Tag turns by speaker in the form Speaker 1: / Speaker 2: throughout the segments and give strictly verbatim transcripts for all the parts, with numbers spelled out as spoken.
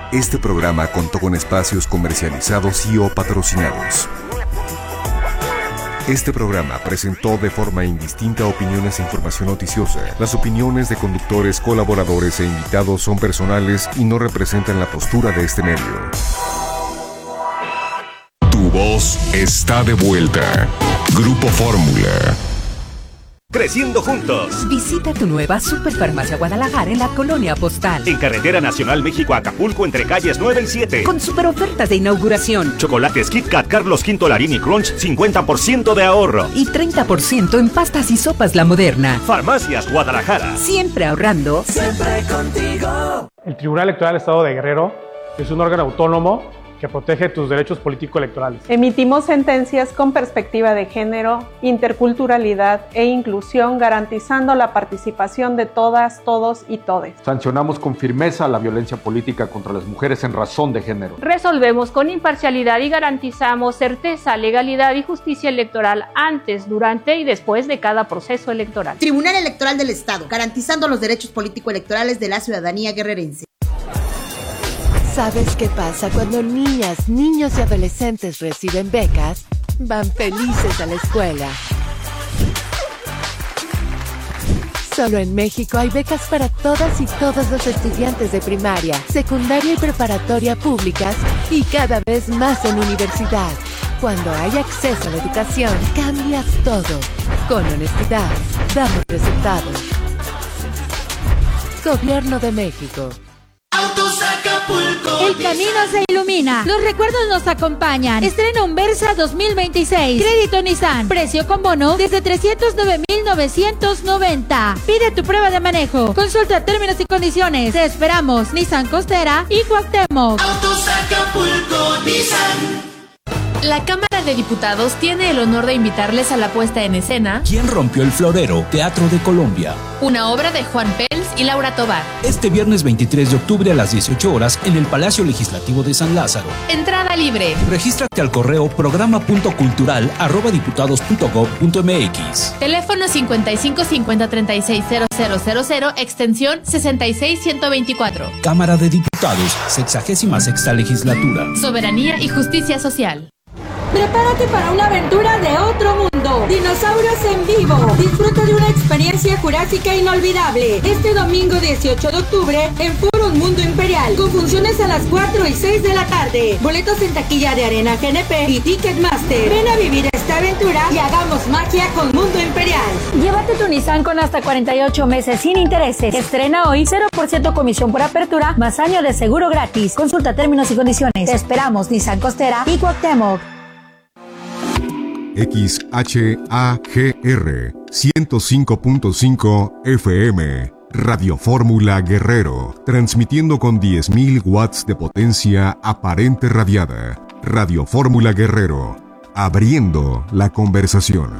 Speaker 1: Este programa contó con espacios comercializados y o patrocinados. Este programa presentó de forma indistinta opiniones e información noticiosa. Las opiniones de conductores, colaboradores e invitados son personales y no representan la postura de este medio. Tu voz está de vuelta. Grupo Fórmula.
Speaker 2: Creciendo juntos.
Speaker 3: Visita tu nueva Superfarmacia Guadalajara en la Colonia Postal.
Speaker 2: En Carretera Nacional México-Acapulco entre calles nueve y siete.
Speaker 3: Con super ofertas de inauguración.
Speaker 2: Chocolates Kit Kat Carlos V Larini Crunch, cincuenta por ciento de ahorro.
Speaker 3: Y treinta por ciento en pastas y sopas La Moderna.
Speaker 2: Farmacias Guadalajara.
Speaker 3: Siempre ahorrando.
Speaker 4: Siempre contigo.
Speaker 5: El Tribunal Electoral del Estado de Guerrero es un órgano autónomo que protege tus derechos político-electorales.
Speaker 6: Emitimos sentencias con perspectiva de género, interculturalidad e inclusión, garantizando la participación de todas, todos y todes.
Speaker 7: Sancionamos con firmeza la violencia política contra las mujeres en razón de género.
Speaker 8: Resolvemos con imparcialidad y garantizamos certeza, legalidad y justicia electoral antes, durante y después de cada proceso electoral.
Speaker 9: Tribunal Electoral del Estado, garantizando los derechos político-electorales de la ciudadanía guerrerense.
Speaker 10: ¿Sabes qué pasa cuando niñas, niños y adolescentes reciben becas? Van felices a la escuela. Solo en México hay becas para todas y todos los estudiantes de primaria, secundaria y preparatoria públicas y cada vez más en universidad. Cuando hay acceso a la educación, cambias todo. Con honestidad, damos resultados. Gobierno de México.
Speaker 4: Autos Acapulco.
Speaker 11: El camino se ilumina. Los recuerdos nos acompañan. Estrena un Versa dos mil veintiséis. Crédito Nissan. Precio con bono desde trescientos nueve mil novecientos noventa. Pide tu prueba de manejo. Consulta términos y condiciones. Te esperamos. Nissan Costera y Cuauhtémoc.
Speaker 4: Autos Acapulco Nissan.
Speaker 12: La Cámara de Diputados tiene el honor de invitarles a la puesta en escena
Speaker 13: ¿Quién rompió el florero? Teatro de Colombia.
Speaker 12: Una obra de Juan Pels y Laura Tobar.
Speaker 13: Este viernes veintitrés de octubre a las dieciocho horas en el Palacio Legislativo de San Lázaro.
Speaker 12: Entrada libre.
Speaker 13: Regístrate al correo programa punto cultural arroba diputados punto gob punto mx.
Speaker 12: Teléfono cincuenta y cinco cincuenta treinta y seis cero cero cero cero, extensión sesenta y seis ciento veinticuatro.
Speaker 13: Cámara de Diputados, sexagésima sexta legislatura.
Speaker 12: Soberanía y justicia social.
Speaker 11: Prepárate para una aventura de otro mundo. Dinosaurios en vivo. Disfruta de una experiencia jurásica inolvidable. Este domingo dieciocho de octubre en Forum Mundo Imperial. Con funciones a las cuatro y seis de la tarde. Boletos en taquilla de Arena G N P y Ticketmaster. Ven a vivir esta aventura y hagamos magia con Mundo Imperial. Llévate tu Nissan con hasta cuarenta y ocho meses sin intereses. Estrena hoy cero por ciento comisión por apertura más año de seguro gratis. Consulta términos y condiciones. Te esperamos. Nissan Costera y Cuauhtémoc.
Speaker 1: X H A G R ciento cinco punto cinco F M Radio Fórmula Guerrero, transmitiendo con diez mil watts de potencia aparente radiada. Radio Fórmula Guerrero, abriendo la conversación.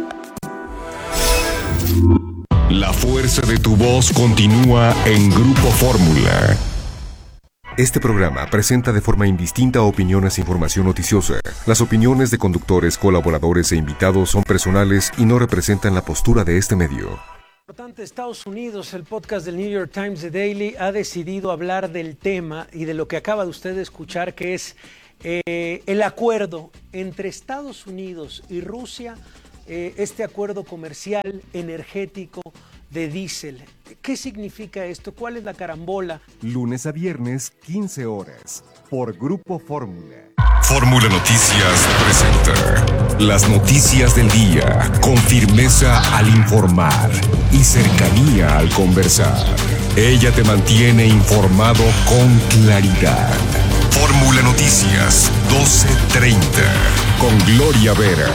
Speaker 1: La fuerza de tu voz continúa en Grupo Fórmula. Este programa presenta de forma indistinta opiniones e información noticiosa. Las opiniones de conductores, colaboradores e invitados son personales y no representan la postura de este medio.
Speaker 14: Importante, Estados Unidos, el podcast del New York Times The Daily ha decidido hablar del tema y de lo que acaba de usted escuchar, que es eh, el acuerdo entre Estados Unidos y Rusia, eh, este acuerdo comercial energético de diésel. ¿Qué significa esto? ¿Cuál es la carambola?
Speaker 1: Lunes a viernes, quince horas, por Grupo Fórmula.
Speaker 15: Fórmula Noticias presenta las noticias del día con firmeza al informar y cercanía al conversar. Ella te mantiene informado con claridad. Fórmula Noticias, doce treinta, con Gloria Vera.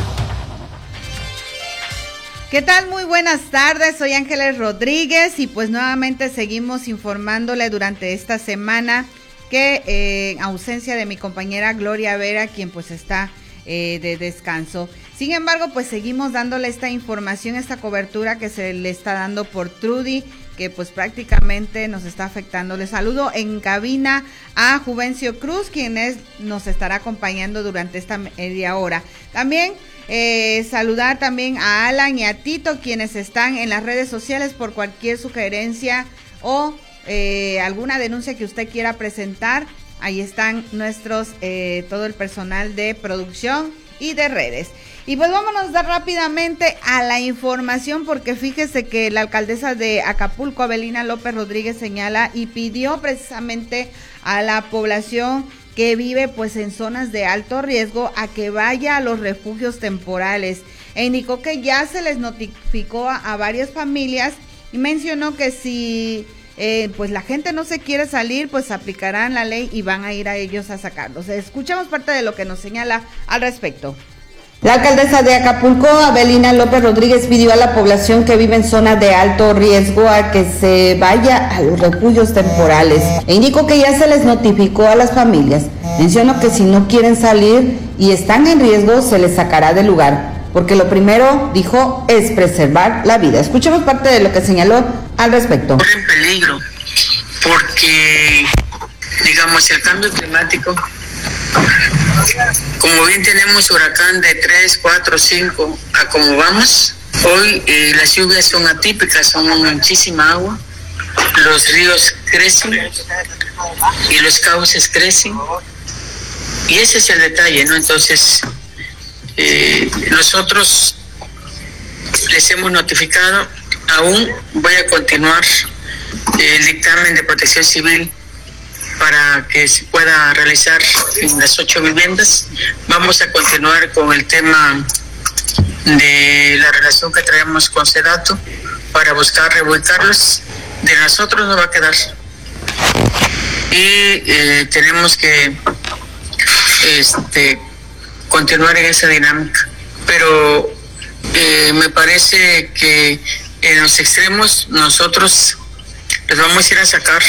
Speaker 16: ¿Qué tal? Muy buenas tardes, soy Ángeles Rodríguez y pues nuevamente seguimos informándole durante esta semana que eh, en ausencia de mi compañera Gloria Vera, quien pues está eh, de descanso. Sin embargo, pues seguimos dándole esta información, esta cobertura que se le está dando por Trudy, que pues prácticamente nos está afectando. Le saludo en cabina a Juvencio Cruz, quien es, nos estará acompañando durante esta media hora. También Eh, saludar también a Alan y a Tito, quienes están en las redes sociales por cualquier sugerencia o eh, alguna denuncia que usted quiera presentar, ahí están nuestros, eh, todo el personal de producción y de redes. Y pues vámonos da rápidamente a la información, porque fíjese que la alcaldesa de Acapulco, Avelina López Rodríguez, señala y pidió precisamente a la población que vive pues en zonas de alto riesgo a que vaya a los refugios temporales, e indicó que ya se les notificó a, a varias familias, y mencionó que si eh, pues la gente no se quiere salir, pues aplicarán la ley y van a ir a ellos a sacarlos. Escuchamos parte de lo que nos señala al respecto.
Speaker 17: La alcaldesa de Acapulco, Avelina López Rodríguez, pidió a la población que vive en zonas de alto riesgo a que se vaya a los refugios temporales, e indicó que ya se les notificó a las familias. Mencionó que si no quieren salir y están en riesgo, se les sacará del lugar, porque lo primero, dijo, es preservar la vida. Escuchemos parte de lo que señaló al respecto.
Speaker 18: Corren peligro porque, digamos, el cambio climático, como bien tenemos huracán de tres, cuatro, cinco, a como vamos, hoy eh, las lluvias son atípicas, son muchísima agua, los ríos crecen y los cauces crecen, y ese es el detalle, ¿no? Entonces, eh, nosotros les hemos notificado, aún voy a continuar eh, el dictamen de Protección Civil para que se pueda realizar en las ocho viviendas. Vamos a continuar con el tema de la relación que traemos con Sedato para buscar reubicarlos. De nosotros no va a quedar. Y eh, tenemos que este, continuar en esa dinámica. Pero eh, me parece que en los extremos nosotros les vamos a ir a sacar,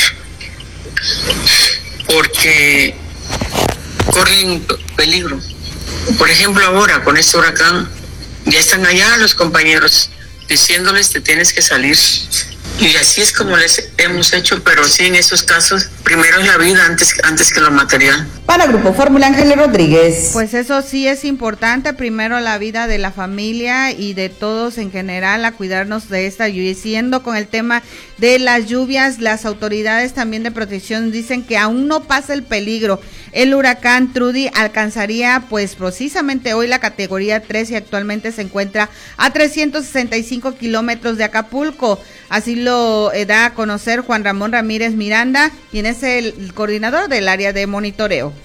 Speaker 18: porque corren peligro. Por ejemplo, ahora con este huracán ya están allá los compañeros diciéndoles que tienes que salir, y así es como les hemos hecho, pero sí, en esos casos primero es la vida antes, antes que lo material.
Speaker 17: Para Grupo Fórmula, Ángeles Rodríguez.
Speaker 16: Pues eso sí es importante, primero la vida de la familia y de todos en general, a cuidarnos de esta lluvia. Y siguiendo con el tema de las lluvias, las autoridades también de protección dicen que aún no pasa el peligro. El huracán Trudy alcanzaría pues precisamente hoy la categoría tres y actualmente se encuentra a trescientos sesenta y cinco kilómetros de Acapulco. Así lo eh, da a conocer Juan Ramón Ramírez Miranda, quien es el, el coordinador del área de monitoreo.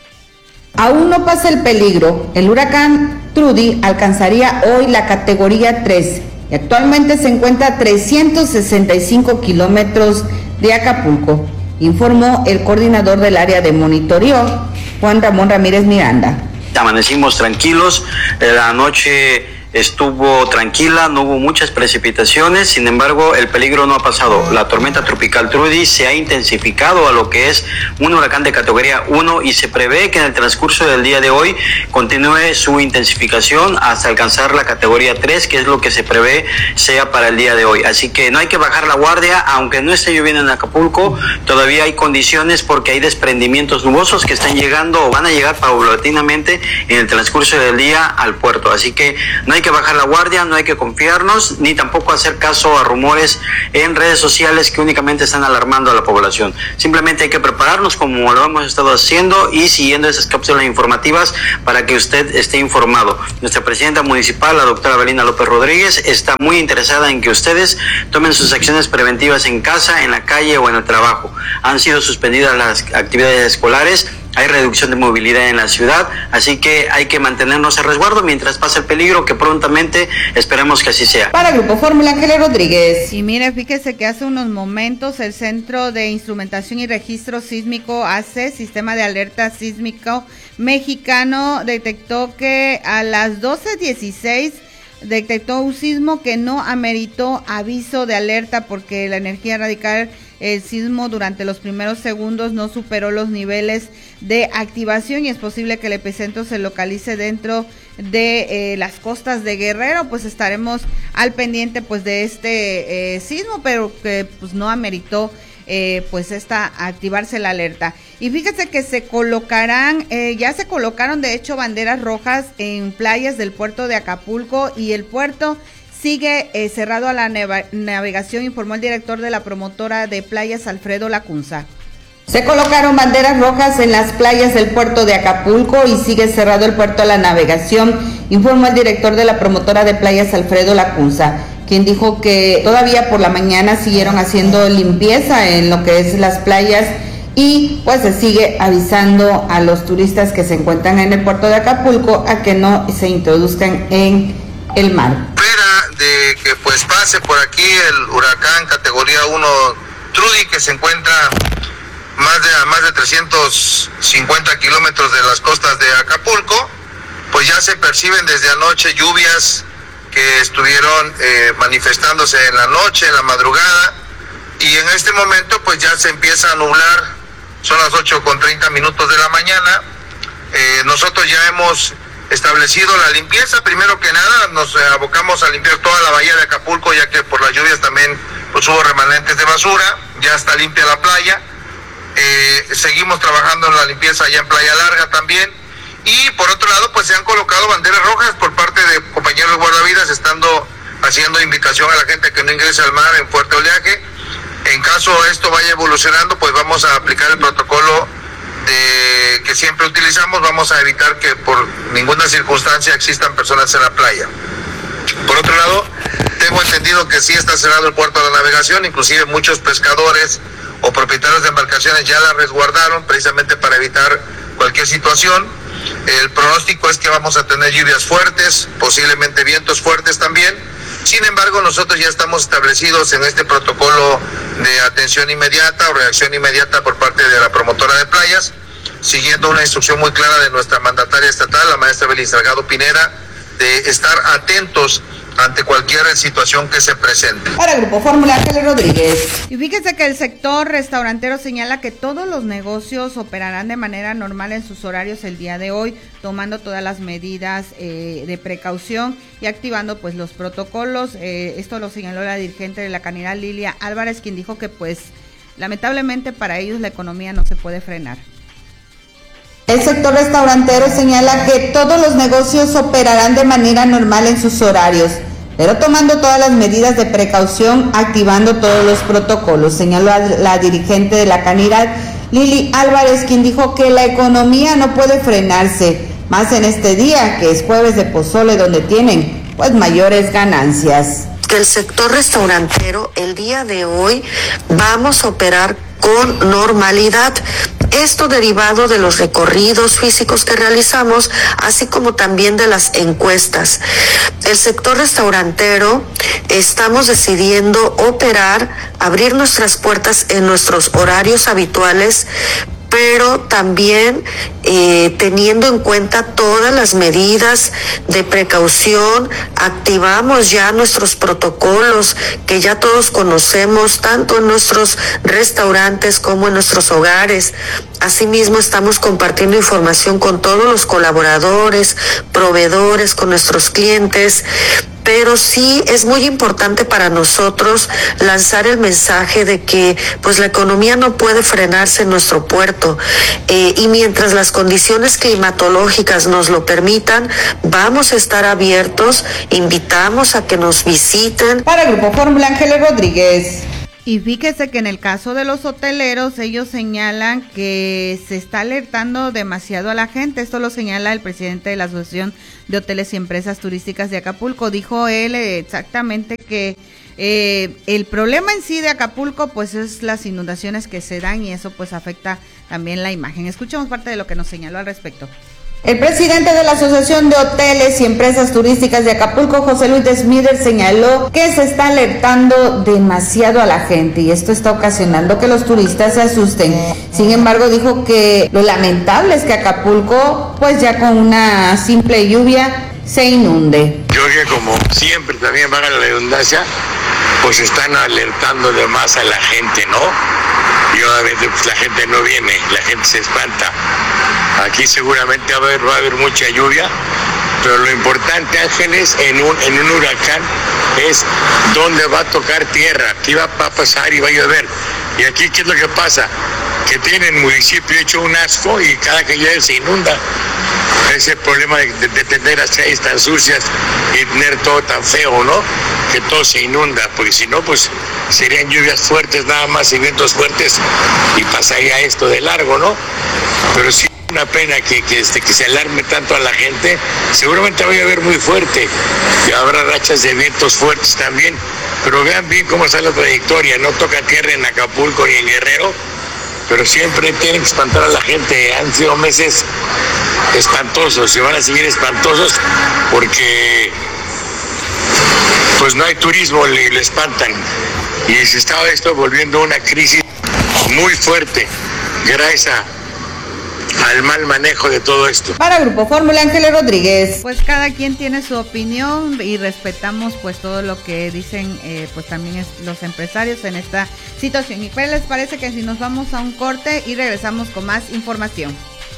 Speaker 17: Aún no pasa el peligro. El huracán Trudy alcanzaría hoy la categoría tres y actualmente se encuentra a trescientos sesenta y cinco kilómetros de Acapulco, informó el coordinador del área de monitoreo, Juan Ramón Ramírez Miranda.
Speaker 19: Amanecimos tranquilos, la noche estuvo tranquila, no hubo muchas precipitaciones, sin embargo el peligro no ha pasado. La tormenta tropical Trudy se ha intensificado a lo que es un huracán de categoría uno y se prevé que en el transcurso del día de hoy continúe su intensificación hasta alcanzar la categoría tres, que es lo que se prevé sea para el día de hoy. Así que no hay que bajar la guardia, aunque no esté lloviendo en Acapulco, todavía hay condiciones porque hay desprendimientos nubosos que están llegando o van a llegar paulatinamente en el transcurso del día al puerto. Así que no hay que bajar la guardia, no hay que confiarnos, ni tampoco hacer caso a rumores en redes sociales que únicamente están alarmando a la población. Simplemente hay que prepararnos como lo hemos estado haciendo y siguiendo esas cápsulas informativas para que usted esté informado. Nuestra presidenta municipal, la doctora Avelina López Rodríguez, está muy interesada en que ustedes tomen sus acciones preventivas en casa, en la calle o en el trabajo. Han sido suspendidas las actividades escolares, hay reducción de movilidad en la ciudad, así que hay que mantenernos a resguardo mientras pasa el peligro, que prontamente esperemos que así sea.
Speaker 17: Para Grupo Fórmula, Ángeles Rodríguez.
Speaker 16: Y mire, fíjese que hace unos momentos el Centro de Instrumentación y Registro Sísmico, A C E, Sistema de Alerta Sísmico Mexicano, detectó que a las doce dieciséis detectó un sismo que no ameritó aviso de alerta porque la energía radical, el sismo durante los primeros segundos no superó los niveles de activación y es posible que el epicentro se localice dentro de eh, las costas de Guerrero. Pues estaremos al pendiente pues de este eh, sismo, pero que pues no ameritó eh, pues esta activarse la alerta. Y fíjese que se colocarán, eh, ya se colocaron de hecho banderas rojas en playas del puerto de Acapulco y el puerto sigue eh, cerrado a la navegación, informó el director de la promotora de playas, Alfredo Lacunza.
Speaker 17: Se colocaron banderas rojas en las playas del puerto de Acapulco y sigue cerrado el puerto a la navegación, informó el director de la promotora de playas, Alfredo Lacunza, quien dijo que todavía por la mañana siguieron haciendo limpieza en lo que es las playas y pues se sigue avisando a los turistas que se encuentran en el puerto de Acapulco a que no se introduzcan en el mar.
Speaker 20: Espera de que pues pase por aquí el huracán categoría uno Trudy, que se encuentra más de a más de trescientos cincuenta kilómetros de las costas de Acapulco, pues ya se perciben desde anoche lluvias que estuvieron eh, manifestándose en la noche, en la madrugada, y en este momento pues ya se empieza a nublar. Son las ocho con treinta minutos de la mañana. Eh, nosotros ya hemos establecido la limpieza. Primero que nada nos eh, abocamos a limpiar toda la bahía de Acapulco, ya que por las lluvias también pues hubo remanentes de basura. Ya está limpia la playa. Eh, seguimos trabajando en la limpieza allá en Playa Larga también, y por otro lado pues se han colocado banderas rojas por parte de compañeros guardavidas, estando haciendo invitación a la gente que no ingrese al mar en fuerte oleaje. En caso esto vaya evolucionando, pues vamos a aplicar el protocolo de, que siempre utilizamos. Vamos a evitar que por ninguna circunstancia existan personas en la playa. Por otro lado, tengo entendido que sí está cerrado el puerto de la navegación, inclusive muchos pescadores o propietarios de embarcaciones ya la resguardaron precisamente para evitar cualquier situación. El pronóstico es que vamos a tener lluvias fuertes, posiblemente vientos fuertes también. Sin embargo, nosotros ya estamos establecidos en este protocolo de atención inmediata o reacción inmediata por parte de la promotora de playas, siguiendo una instrucción muy clara de nuestra mandataria estatal, la maestra Belis Salgado Pineda, de estar atentos ante cualquier situación que se presente.
Speaker 17: Para Grupo Fórmula, Ángeles Rodríguez.
Speaker 16: Y fíjese que el sector restaurantero señala que todos los negocios operarán de manera normal en sus horarios el día de hoy, tomando todas las medidas eh, de precaución y activando pues los protocolos. Eh, esto lo señaló la dirigente de la Canidad, Lilia Álvarez, quien dijo que pues lamentablemente para ellos la economía no se puede frenar.
Speaker 17: El sector restaurantero señala que todos los negocios operarán de manera normal en sus horarios, pero tomando todas las medidas de precaución, activando todos los protocolos, señaló la dirigente de la Canidad, Lili Álvarez, quien dijo que la economía no puede frenarse, más en este día, que es jueves de pozole, donde tienen pues mayores ganancias.
Speaker 21: Que el sector restaurantero el día de hoy vamos a operar con normalidad. Esto derivado de los recorridos físicos que realizamos, así como también de las encuestas. El sector restaurantero estamos decidiendo operar, abrir nuestras puertas en nuestros horarios habituales, pero también eh, teniendo en cuenta todas las medidas de precaución. Activamos ya nuestros protocolos que ya todos conocemos, tanto en nuestros restaurantes como en nuestros hogares. Asimismo, estamos compartiendo información con todos los colaboradores, proveedores, con nuestros clientes. Pero sí es muy importante para nosotros lanzar el mensaje de que pues la economía no puede frenarse en nuestro puerto, eh, y mientras las condiciones climatológicas nos lo permitan, vamos a estar abiertos. Invitamos a que nos visiten.
Speaker 17: Para Grupo Fórmula, Ángeles Rodríguez.
Speaker 16: Y fíjese que en el caso de los hoteleros, ellos señalan que se está alertando demasiado a la gente. Esto lo señala el presidente de la Asociación de Hoteles y Empresas Turísticas de Acapulco. Dijo él eh, exactamente que eh, el problema en sí de Acapulco pues es las inundaciones que se dan, y eso pues afecta también la imagen. Escuchemos parte de lo que nos señaló al respecto.
Speaker 17: El presidente de la Asociación de Hoteles y Empresas Turísticas de Acapulco, José Luis Desmider, señaló que se está alertando demasiado a la gente y esto está ocasionando que los turistas se asusten. Sin embargo, dijo que lo lamentable es que Acapulco, pues ya con una simple lluvia, se inunde.
Speaker 22: Yo creo que como siempre también van a la redundancia, pues están alertando de más a la gente, ¿no? Y obviamente pues la gente no viene, la gente se espanta. Aquí seguramente va a haber, va a haber mucha lluvia, pero lo importante, Ángeles, en un, en un huracán es dónde va a tocar tierra, qué va a pasar y va a llover. Y aquí, ¿qué es lo que pasa? que tiene el municipio hecho un asco y cada que llueve se inunda. Ese problema de, de, de tener las calles tan sucias y tener todo tan feo, ¿no? Que todo se inunda, porque si no, pues serían lluvias fuertes nada más y vientos fuertes y pasaría esto de largo, ¿no? Pero sí es una pena que, que, este, que se alarme tanto a la gente. Seguramente va a llover muy fuerte y habrá rachas de vientos fuertes también, pero vean bien cómo está la trayectoria, no toca tierra en Acapulco ni en Guerrero, pero siempre tienen que espantar a la gente. Han sido meses espantosos y van a seguir espantosos porque pues no hay turismo y le espantan, y se está esto volviendo una crisis muy fuerte gracias a, al mal manejo de todo esto.
Speaker 16: Para Grupo Fórmula, Ángeles Rodríguez. Pues cada quien tiene su opinión y respetamos pues todo lo que dicen eh, pues también es, los empresarios en esta situación. ¿Y qué les parece que si nos vamos a un corte y regresamos con más información?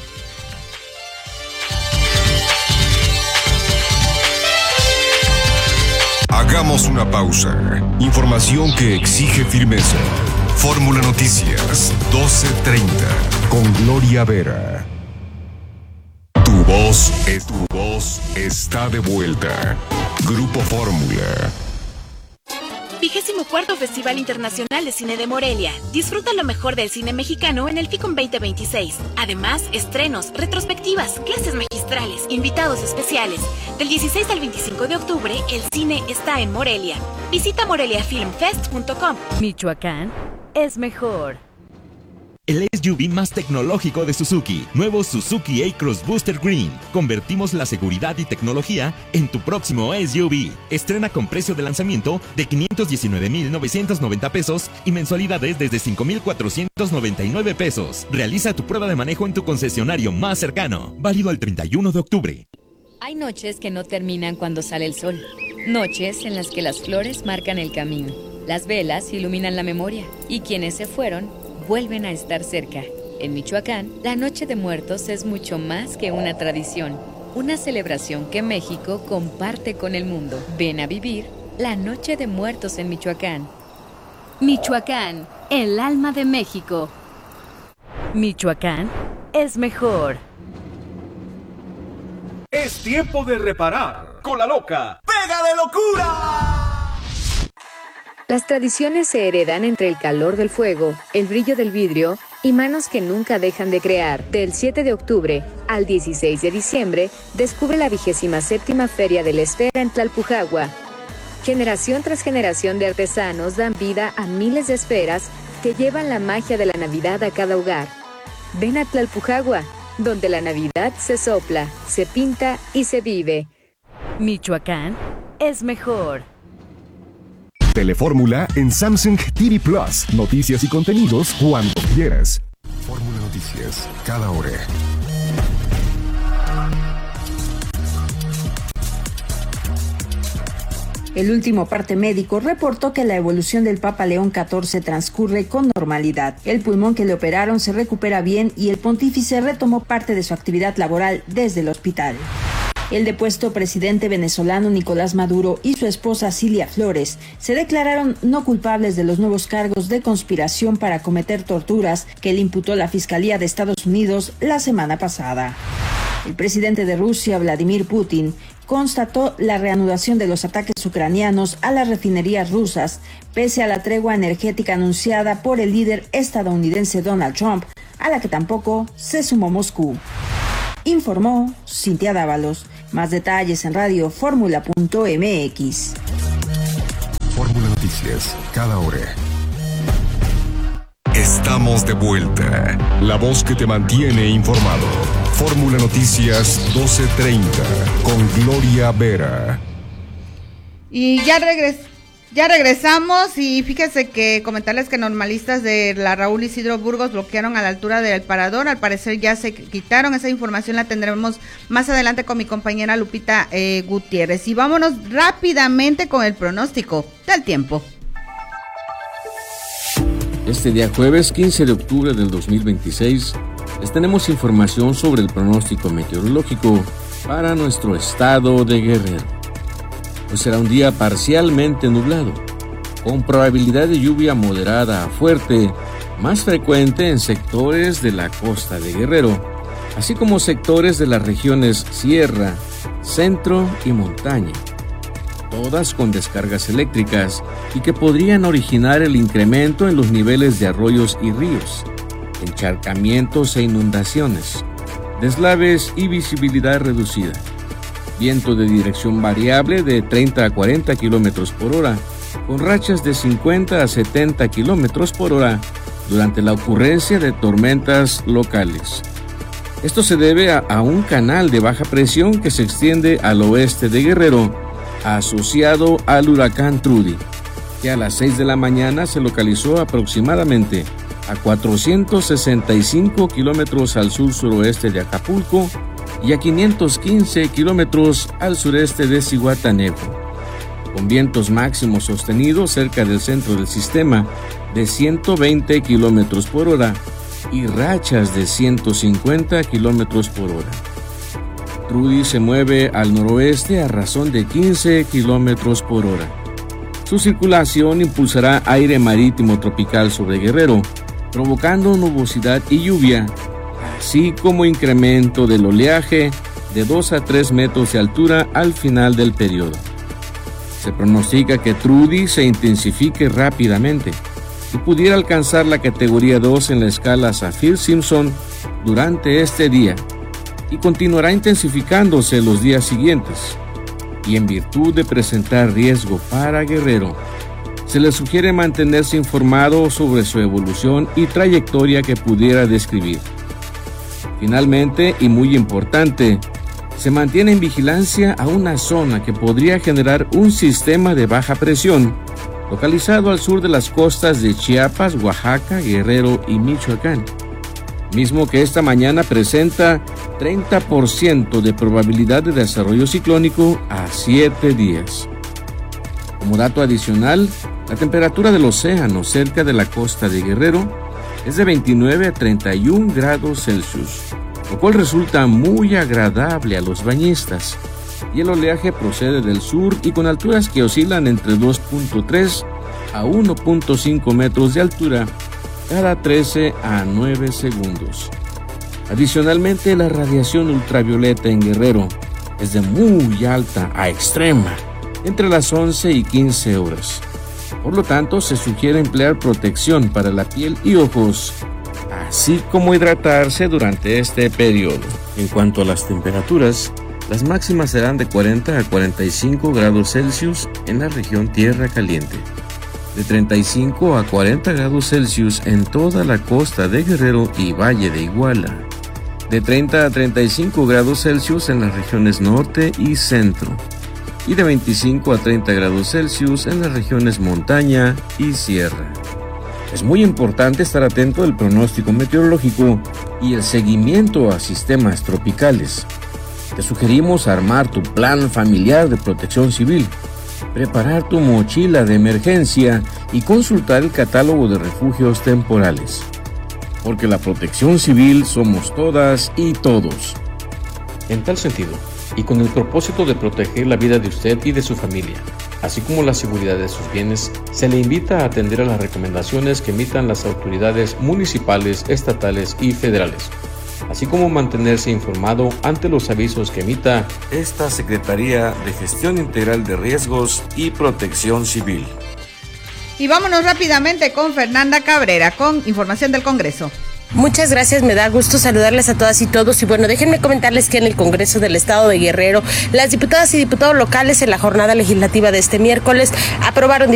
Speaker 15: Hagamos una pausa. Información que exige firmeza. Fórmula Noticias, doce treinta, con Gloria Vera. Tu voz es tu voz, está de vuelta. Grupo Fórmula.
Speaker 2: Vigésimo cuarto Festival Internacional de Cine de Morelia. Disfruta lo mejor del cine mexicano en el FICOM veinte veintiséis. Además, estrenos, retrospectivas, clases magistrales, invitados especiales. Del dieciséis al veinticinco de octubre, el cine está en Morelia. Visita morelia film fest punto com.
Speaker 3: Michoacán es mejor.
Speaker 23: El S U V más tecnológico de Suzuki. Nuevo Suzuki A-Cross Booster Green. Convertimos la seguridad y tecnología en tu próximo S U V. Estrena con precio de lanzamiento de quinientos diecinueve mil novecientos noventa pesos y mensualidades desde cinco mil cuatrocientos noventa y nueve pesos. Realiza tu prueba de manejo en tu concesionario más cercano. Válido el treinta y uno de octubre.
Speaker 3: Hay noches que no terminan cuando sale el sol. Noches en las que las flores marcan el camino. Las velas iluminan la memoria. Y quienes se fueron vuelven a estar cerca. En Michoacán, la Noche de Muertos es mucho más que una tradición, una celebración que México comparte con el mundo. Ven a vivir la Noche de Muertos en Michoacán. Michoacán, el alma de México. Michoacán es mejor.
Speaker 24: Es tiempo de reparar con la loca ¡Pega de locura!
Speaker 3: Las tradiciones se heredan entre el calor del fuego, el brillo del vidrio y manos que nunca dejan de crear. Del siete de octubre al dieciséis de diciembre, descubre la vigésima séptima Feria de la Esfera en Tlalpujagua. Generación tras generación de artesanos dan vida a miles de esferas que llevan la magia de la Navidad a cada hogar. Ven a Tlalpujagua, donde la Navidad se sopla, se pinta y se vive. Michoacán es mejor.
Speaker 1: Telefórmula en Samsung T V Plus. Noticias y contenidos cuando quieras. Fórmula Noticias, cada hora.
Speaker 25: El último parte médico reportó que la evolución del Papa León catorce transcurre con normalidad. El pulmón que le operaron se recupera bien y el pontífice retomó parte de su actividad laboral desde el hospital. El depuesto presidente venezolano Nicolás Maduro y su esposa Cilia Flores se declararon no culpables de los nuevos cargos de conspiración para cometer torturas que le imputó la Fiscalía de Estados Unidos la semana pasada. El presidente de Rusia, Vladimir Putin, constató la reanudación de los ataques ucranianos a las refinerías rusas, pese a la tregua energética anunciada por el líder estadounidense Donald Trump, a la que tampoco se sumó Moscú. Informó Cintia Dávalos. Más detalles en radio fórmula punto m x.
Speaker 1: Fórmula Noticias, cada hora.
Speaker 15: Estamos de vuelta. La voz que te mantiene informado. Fórmula Noticias doce treinta con Gloria Vera.
Speaker 16: Y ya regres ya regresamos y fíjese que comentarles que normalistas de la Raúl Isidro Burgos bloquearon a la altura del parador. Al parecer ya se quitaron. Esa información la tendremos más adelante con mi compañera Lupita eh, Gutiérrez. Y vámonos rápidamente con el pronóstico del tiempo.
Speaker 26: Este día jueves quince de octubre del dos mil veintiséis les tenemos información sobre el pronóstico meteorológico para nuestro estado de Guerrero. Hoy será un día parcialmente nublado, con probabilidad de lluvia moderada a fuerte más frecuente en sectores de la costa de Guerrero, así como sectores de las regiones Sierra, Centro y Montaña, todas con descargas eléctricas y que podrían originar el incremento en los niveles de arroyos y ríos, encharcamientos e inundaciones, deslaves y visibilidad reducida. Viento de dirección variable de treinta a cuarenta kilómetros por hora, con rachas de cincuenta a setenta kilómetros por hora durante la ocurrencia de tormentas locales. Esto se debe a, a un canal de baja presión que se extiende al oeste de Guerrero, asociado al huracán Trudy, que a las seis de la mañana se localizó aproximadamente a cuatrocientos sesenta y cinco kilómetros al sur-suroeste de Acapulco y a quinientos quince kilómetros al sureste de Zihuatanejo, con vientos máximos sostenidos cerca del centro del sistema de ciento veinte kilómetros por hora y rachas de ciento cincuenta kilómetros por hora. Trudy se mueve al noroeste a razón de quince kilómetros por hora. Su circulación impulsará aire marítimo tropical sobre Guerrero, provocando nubosidad y lluvia, así como incremento del oleaje de dos a tres metros de altura al final del periodo. Se pronostica que Trudy se intensifique rápidamente y pudiera alcanzar la categoría dos en la escala Saffir-Simpson durante este día y continuará intensificándose los días siguientes. Y en virtud de presentar riesgo para Guerrero, se le sugiere mantenerse informado sobre su evolución y trayectoria que pudiera describir. Finalmente, y muy importante, se mantiene en vigilancia a una zona que podría generar un sistema de baja presión localizado al sur de las costas de Chiapas, Oaxaca, Guerrero y Michoacán, mismo que esta mañana presenta treinta por ciento de probabilidad de desarrollo ciclónico a siete días. Como dato adicional, la temperatura del océano cerca de la costa de Guerrero es de veintinueve a treinta y un grados Celsius, lo cual resulta muy agradable a los bañistas, y el oleaje procede del sur y con alturas que oscilan entre dos punto tres a uno punto cinco metros de altura cada trece a nueve segundos. Adicionalmente, la radiación ultravioleta en Guerrero es de muy alta a extrema, entre las once y quince horas. Por lo tanto, se sugiere emplear protección para la piel y ojos, así como hidratarse durante este periodo. En cuanto a las temperaturas, las máximas serán de cuarenta a cuarenta y cinco grados Celsius en la región Tierra Caliente, de treinta y cinco a cuarenta grados Celsius en toda la costa de Guerrero y Valle de Iguala, de treinta a treinta y cinco grados Celsius en las regiones norte y centro, y de veinticinco a treinta grados Celsius en las regiones montaña y sierra. Es muy importante estar atento al pronóstico meteorológico y el seguimiento a sistemas tropicales. Te sugerimos armar tu plan familiar de protección civil, preparar tu mochila de emergencia y consultar el catálogo de refugios temporales. Porque la protección civil somos todas y todos. En tal sentido, y con el propósito de proteger la vida de usted y de su familia, así como la seguridad de sus bienes, se le invita a atender a las recomendaciones que emitan las autoridades municipales, estatales y federales, así como mantenerse informado ante los avisos que emita esta Secretaría de Gestión Integral de Riesgos y Protección Civil.
Speaker 16: Y vámonos rápidamente con Fernanda Cabrera con información del Congreso.
Speaker 5: Muchas gracias, me da gusto saludarles a todas y todos y bueno, déjenme comentarles que en el Congreso del Estado de Guerrero, las diputadas y diputados locales en la jornada legislativa de este miércoles aprobaron